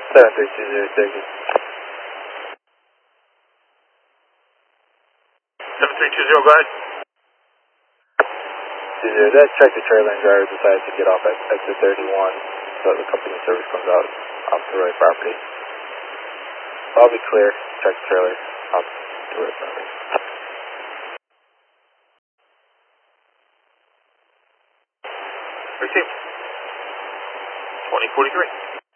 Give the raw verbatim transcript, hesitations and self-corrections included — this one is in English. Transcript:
seven three two zero, take it. seven three two zero, go ahead. two zero, that tractor trailer and driver decided to get off at exit thirty-one, so the company service comes out off the right property. I'll be clear, tractor trailer off the right property. Received. twenty forty-three.